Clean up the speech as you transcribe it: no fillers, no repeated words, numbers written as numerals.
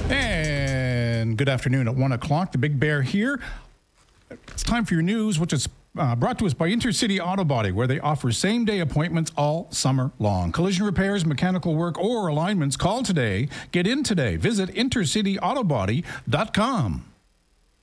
And good afternoon at 1 o'clock. The Big Bear here. It's time for your news, which is brought to us by Intercity Auto Body, where they offer same-day appointments all summer long. Collision repairs, mechanical work, or alignments, call today. Get in today. Visit intercityautobody.com.